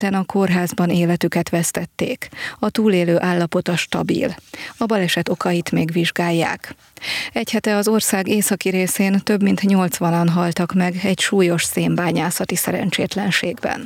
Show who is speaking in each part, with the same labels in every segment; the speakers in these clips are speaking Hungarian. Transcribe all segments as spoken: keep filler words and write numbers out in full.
Speaker 1: ketten a kórházban életüket vesztették. A túlélő állapota stabil. A baleset okait még vizsgálják. Egy hete az ország északi részén több mint nyolcvanan haltak meg egy súlyos szénbányászati szerencsétlenségben.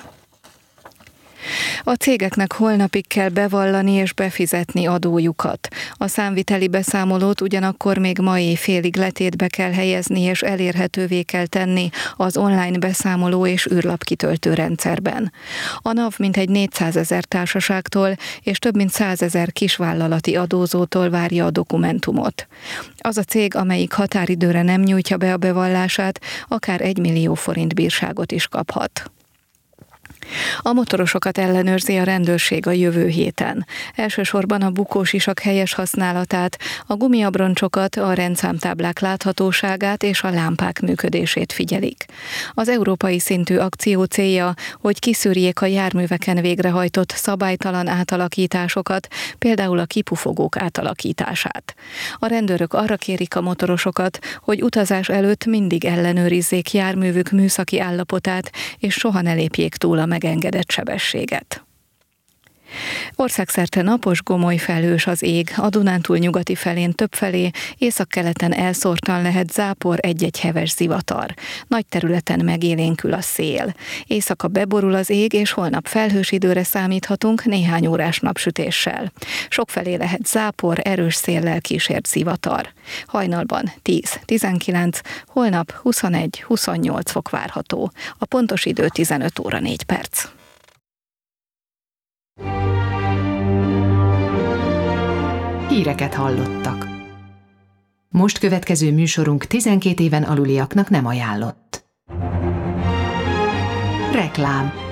Speaker 1: A cégeknek holnapig kell bevallani és befizetni adójukat. A számviteli beszámolót ugyanakkor még ma éjfélig letétbe kell helyezni és elérhetővé kell tenni az online beszámoló és űrlapkitöltő rendszerben. A NAV mintegy négyszázezer társaságtól és több mint százezer kisvállalati adózótól várja a dokumentumot. Az a cég, amelyik határidőre nem nyújtja be a bevallását, akár egy millió forint bírságot is kaphat. A motorosokat ellenőrzi a rendőrség a jövő héten. Elsősorban a bukósisak helyes használatát, a gumiabroncsokat, a rendszámtáblák láthatóságát és a lámpák működését figyelik. Az európai szintű akció célja, hogy kiszűrjék a járműveken végrehajtott szabálytalan átalakításokat, például a kipufogók átalakítását. A rendőrök arra kérik a motorosokat, hogy utazás előtt mindig ellenőrizzék járművük műszaki állapotát, és soha ne lépjék túl a megengedett sebességet. Országszerte napos, gomoly felhős az ég, a Dunántúl nyugati felén többfelé, északkeleten elszórtan lehet zápor, egy-egy heves zivatar. Nagy területen megélénkül a szél. Éjszaka beborul az ég, és holnap felhős időre számíthatunk néhány órás napsütéssel. Sokfelé lehet zápor, erős széllel kísért zivatar. Hajnalban tíz-tizenkilenc, holnap huszonegy-huszonnyolc fok várható. A pontos idő tizenöt óra négy perc.
Speaker 2: Híreket hallottak. Most következő műsorunk tizenkét éven aluliaknak nem ajánlott. Reklám.